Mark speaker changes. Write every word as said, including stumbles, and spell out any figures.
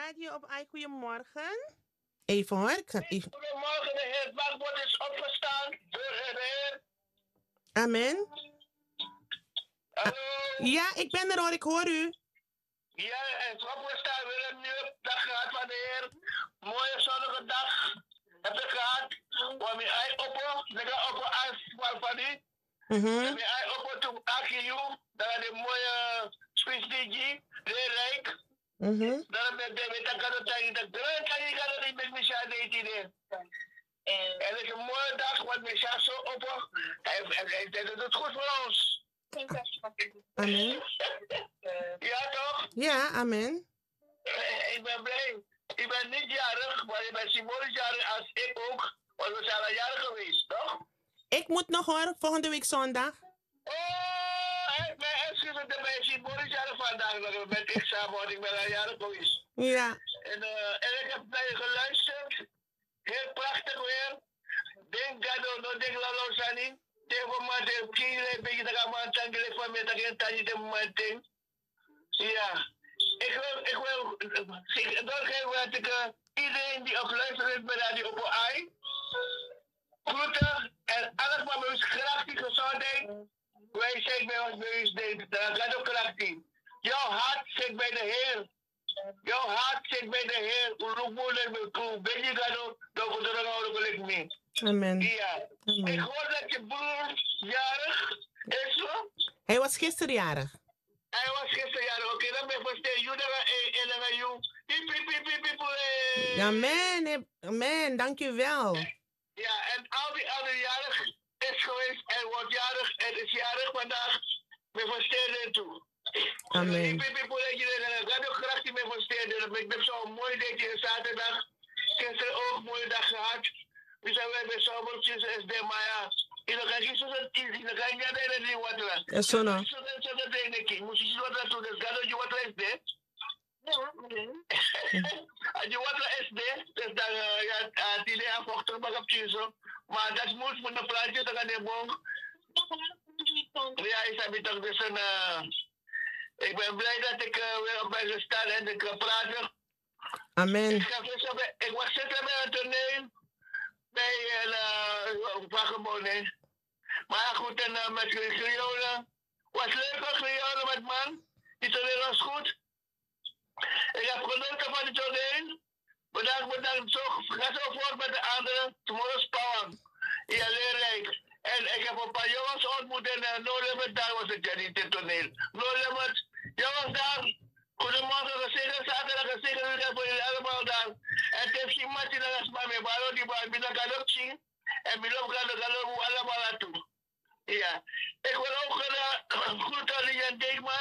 Speaker 1: radio op I. Goedemorgen. Even hoor. Ik ga even...
Speaker 2: Goedemorgen, de heer Bakbot is opgestaan. De heer.
Speaker 1: Amen.
Speaker 2: Hallo.
Speaker 1: Ja, ik ben er hoor. Ik hoor u.
Speaker 2: Ja, hij is opgestaan. We hebben nu een dag gehad van de heer. Mooie zonnige dag. Heb je gehad? Want je ei oppo. Lekker oppo uit van die.
Speaker 1: Mhm.
Speaker 2: En je ei oppo toen Akiyu. Dan had je mooie spitsdigi. De rijk.
Speaker 1: Mhm.
Speaker 2: Dan heb je met elkaar dat je dat druk kan je gaan niet met Micha deed hij. En het is een mooie dag, want Micha zo oppo. Hij hij doet het goed voor ons.
Speaker 1: Amen.
Speaker 2: Ja, toch?
Speaker 1: Ja, amen.
Speaker 2: Eh, Ik ben blij. Ik ben niet jarig, maar je bent symbolisch jarig als ik ook. Want we zijn al jarig geweest, toch?
Speaker 1: Ik moet nog hoor, volgende week zondag.
Speaker 2: Oh, ik ben excuus, ik ben symbolisch jarig vandaag. We met ik samen, want ik ben al jarig geweest.
Speaker 1: Ja.
Speaker 2: En, uh, en ik heb naar je geluisterd. Heel prachtig weer. Denk gado, no denk la losani. Denk voor mij, denk kinderen, een beetje dat ik aan het tanken van mij, dat ik een tandje te momenten. Ja. Ik wil, ik wil ik doorgeven dat ik uh, iedereen die op luistert met Radio Oppo I. Groeten en alles wat bij ons krachtig gezondheid. Wij zijn bij ons bij ons denken. Dat gaat ook krachtig. Jouw hart zit bij de Heer. Jouw hart zit bij de Heer. Ben je gaat ook door de ranghouding mee.
Speaker 1: Amen.
Speaker 2: Ja.
Speaker 1: Amen.
Speaker 2: Ik hoor dat je broer jarig is zo.
Speaker 1: Hij was gisteren jarig.
Speaker 2: Hij was gisteren jarig. Oké, dan ben ik verstaan. Jullie en dan you. Hip hip hip hip hip.
Speaker 1: Amen. Amen. Dank u wel.
Speaker 2: Ja, en al die andere jarig is geweest en wordt jarig en is jarig vandaag. We versteden toe.
Speaker 1: Amen.
Speaker 2: Hip hip hip hip. Ik had ook graag die mee versteden. Ik heb zo'n mooi date zaterdag. Gisteren ook een mooie dag gehad. We zijn weer bij zomertjes en de Maya. In de gang is het easy. In de gang gaat het niet wat er.
Speaker 1: Ja, zo nou.
Speaker 2: Zo dat zo dat denk ik. Moet je zien wat er doen. Dus gaat het je wat er is, hè? Ja, nee. Als je wat er is, hè? Dus dan ja, het idee afwachten maar op je zo. Maar dat moet voor de plaatje dan gaan de boom. Ja, ik heb het toch dus een. Ik ben blij dat ik weer op mijn sta en ik kan praten.
Speaker 1: Amen.
Speaker 2: Ik, ik was zitten bij een toneel. Bij een uh, vagabond. Maar goed, en uh, met Griolen. Was leuk hoor, Griolen met man. Die toneel was goed. Ik heb genoten van die toneel. Bedankt, bedankt. Zo, ga zo voort met de anderen. Tomorrow's Power. Ja, leerrijk. En ik heb een paar jongens ontmoet en uh, No Limit, daar was ik ja niet in toneel. No Limit, jongens daar. Goedemorgen, gezegend zaterdag, gezegend weekend voor jullie allemaal daar. En het heeft iemand die naar mij mee, maar die baan binnen kan ook zien. En binnen kan ook allemaal naartoe. Ja. Ik wil ook een uh, groet aan Jan Deekman.